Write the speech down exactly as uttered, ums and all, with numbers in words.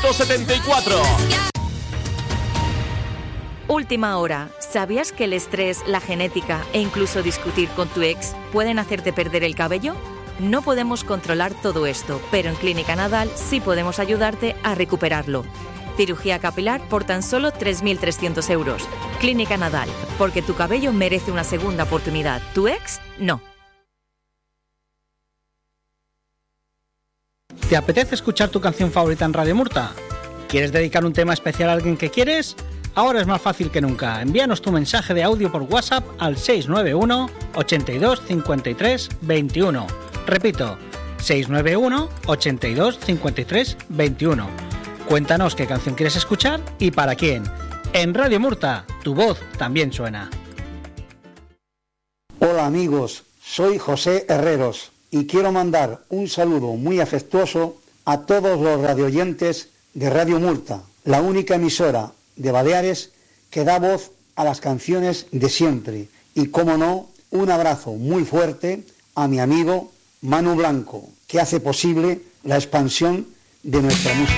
ciento setenta y cuatro. Última hora. ¿Sabías que el estrés, la genética e incluso discutir con tu ex pueden hacerte perder el cabello? No podemos controlar todo esto, pero en Clínica Nadal sí podemos ayudarte a recuperarlo. Cirugía capilar por tan solo tres mil trescientos euros. Clínica Nadal, porque tu cabello merece una segunda oportunidad. ¿Tu ex? No. ¿Te apetece escuchar tu canción favorita en Radio Murta? ¿Quieres dedicar un tema especial a alguien que quieres? Ahora es más fácil que nunca. Envíanos tu mensaje de audio por WhatsApp al seis nueve uno, ochenta y dos, cincuenta y tres, veintiuno. Repito, seis nueve uno, ochenta y dos, cincuenta y tres, veintiuno. Cuéntanos qué canción quieres escuchar y para quién. En Radio Murta, tu voz también suena. Hola amigos, soy José Herreros y quiero mandar un saludo muy afectuoso a todos los radioyentes de Radio Murta, la única emisora de Baleares que da voz a las canciones de siempre. Y cómo no, un abrazo muy fuerte a mi amigo Manu Blanco, que hace posible la expansión de nuestra música.